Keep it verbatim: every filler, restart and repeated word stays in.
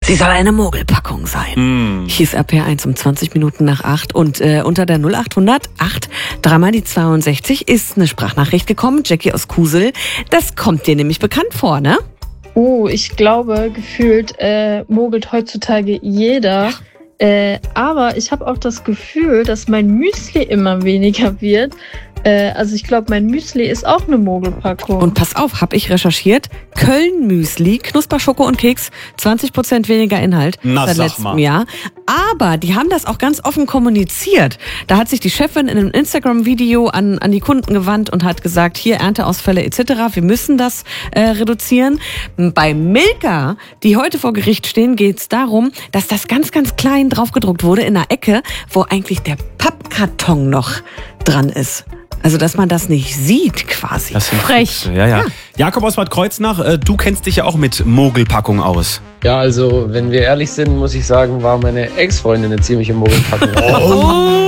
Sie soll eine Mogelpackung sein. Mm. Hieß R P R eins um zwanzig Minuten nach acht. Und äh, unter der null achthundert acht dreimal die zweiundsechzig ist eine Sprachnachricht gekommen. Jackie aus Kusel. Das kommt dir nämlich bekannt vor, ne? Oh, ich glaube, gefühlt äh, mogelt heutzutage jeder. Äh, aber ich habe auch das Gefühl, dass mein Müsli immer weniger wird. Äh, also ich glaube, mein Müsli ist auch eine Mogelpackung. Und pass auf, habe ich recherchiert. Köln-Müsli, Knusper, Schoko und Keks, zwanzig Prozent weniger Inhalt Na, seit sag letztem mal. Jahr. Aber die haben das auch ganz offen kommuniziert. Da hat sich die Chefin in einem Instagram-Video an, an die Kunden gewandt und hat gesagt, hier Ernteausfälle et cetera. Wir müssen das äh, reduzieren. Bei Milka, die heute vor Gericht stehen, geht es darum, dass das ganz, ganz klein draufgedruckt wurde in einer Ecke, wo eigentlich der Pappkarton noch dran ist. Also, dass man das nicht sieht, quasi. Das sind frech. Ja, ja. Ja. Jakob aus Bad Kreuznach, äh, du kennst dich ja auch mit Mogelpackung aus. Ja, also, wenn wir ehrlich sind, muss ich sagen, war meine Ex-Freundin eine ziemliche Mogelpackung. Oh.